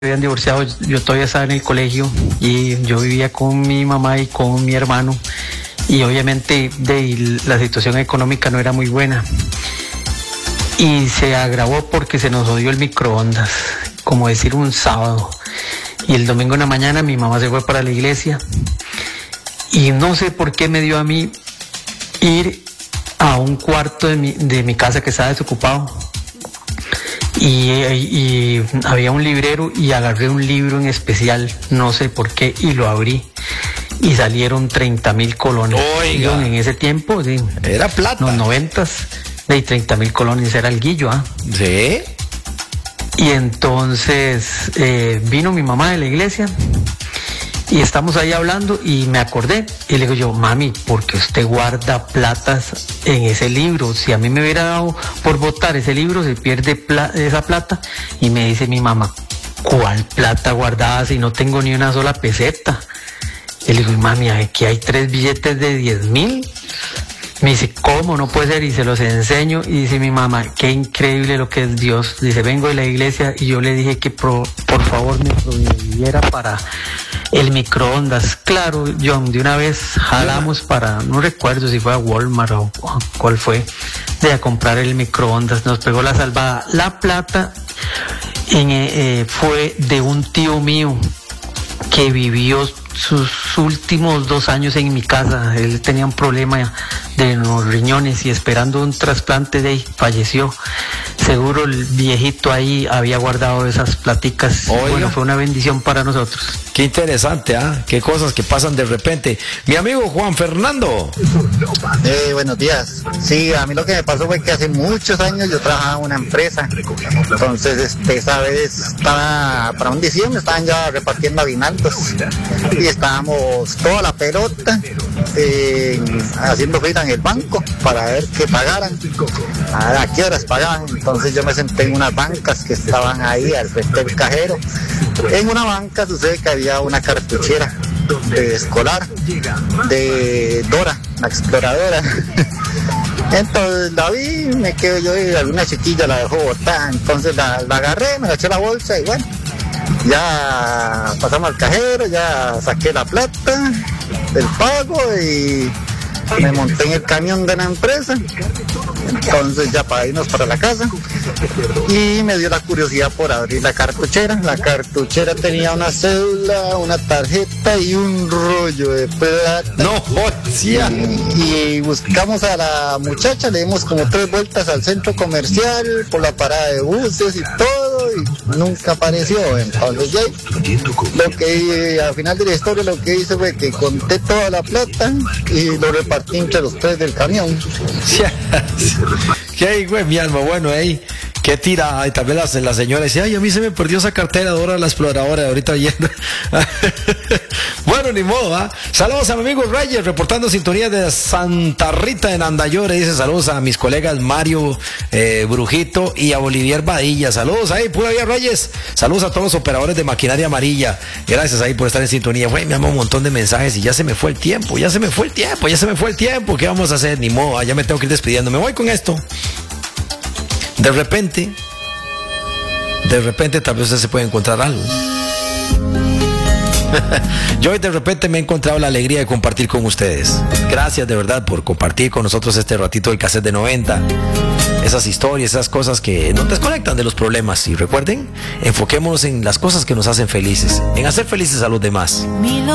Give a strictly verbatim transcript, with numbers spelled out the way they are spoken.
habían divorciado, yo todavía estaba en el colegio y yo vivía con mi mamá y con mi hermano, y obviamente de, la situación económica no era muy buena y se agravó porque se nos odió el microondas, como decir un sábado, y el domingo en la mañana mi mamá se fue para la iglesia y no sé por qué me dio a mí ir a un cuarto de mi, de mi casa que estaba desocupado. Y, y había un librero y agarré un libro en especial, no sé por qué, y lo abrí y salieron treinta mil colones. Oiga, en ese tiempo, sí, era plata. Los noventas, de treinta mil colones era el guillo, ¿ah? ¿Sí? Y entonces eh, vino mi mamá de la iglesia y estamos ahí hablando y me acordé y le digo yo, mami, ¿por qué usted guarda platas en ese libro? Si a mí me hubiera dado por botar ese libro, se pierde pla- esa plata. Y me dice mi mamá, ¿cuál plata guardada si no tengo ni una sola peseta? Y le digo, mami, aquí hay tres billetes de diez mil. Me dice, ¿cómo? No puede ser. Y se los enseño y dice mi mamá, qué increíble lo que es Dios. Dice, vengo de la iglesia y yo le dije que pro, por favor me proveyera para el microondas. Claro, John, de una vez jalamos para, no recuerdo si fue a Walmart o, o cuál fue, de a comprar el microondas. Nos pegó la salvada. La plata en, eh, fue de un tío mío que vivió sus últimos dos años en mi casa. Él tenía un problema de los riñones y esperando un trasplante de ahí falleció. Seguro el viejito ahí había guardado esas platicas. Oiga. Bueno, fue una bendición para nosotros. Qué interesante, ¿ah? ¿eh? Qué cosas que pasan de repente. Mi amigo Juan Fernando. Eh, buenos días. Sí, a mí lo que me pasó fue que hace muchos años yo trabajaba en una empresa. Entonces, este, esa vez estaba, para un diciembre estaban ya repartiendo aguinaldos. Y estábamos toda la pelota eh, haciendo fila en el banco para ver que pagaran, a, a qué horas pagaban. Entonces yo me senté en unas bancas que estaban ahí al frente del cajero. En una banca sucede que había una cartuchera de escolar de Dora, la exploradora. Entonces la vi, me quedo yo y alguna chiquilla la dejó botada. Entonces la, la agarré, me la eché a la bolsa y bueno, ya pasamos al cajero, ya saqué la plata del pago y me monté en el camión de la empresa. Entonces ya para irnos para la casa y me dio la curiosidad por abrir la cartuchera. La cartuchera tenía una cédula, una tarjeta y un rollo de plata. No, hostia. Y, y buscamos a la muchacha, le dimos como tres vueltas al centro comercial, por la parada de buses y todo, y nunca apareció. Entonces ya, lo que al final de la historia lo que hice fue que conté toda la plata y lo repartí entre los tres del camión. ¿Qué, güey, mi alma? Bueno, ahí, qué tira. Y también la, la señora dice, ay, a mí se me perdió esa cartera de Dora la exploradora, ahorita yendo. Bueno, ni modo, ¿ah? ¿eh? Saludos a mi amigo Reyes, reportando sintonía de Santa Rita en Andayore. Dice saludos a mis colegas Mario eh, Brujito y a Olivier Badilla. Saludos ahí, pura vida Reyes. Saludos a todos los operadores de maquinaria amarilla. Gracias ahí por estar en sintonía. Güey, me amo un montón de mensajes y ya se me fue el tiempo, ya se me fue el tiempo, ya se me fue el tiempo. ¿Qué vamos a hacer? Ni modo, ¿eh? Ya me tengo que ir despidiendo. Me voy con esto. De repente, de repente tal vez usted se puede encontrar algo. Yo hoy de repente me he encontrado la alegría de compartir con ustedes. Gracias de verdad por compartir con nosotros este ratito del cassette de noventa. Esas historias, esas cosas que nos desconectan de los problemas. Y recuerden, enfoquémonos en las cosas que nos hacen felices, en hacer felices a los demás.